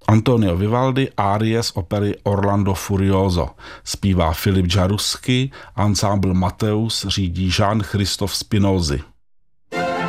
Antonio Vivaldi árie z opery Orlando Furioso. Zpívá Filip Jarusky, ansámbl Mateus řídí Jean-Christophe Spinozzi.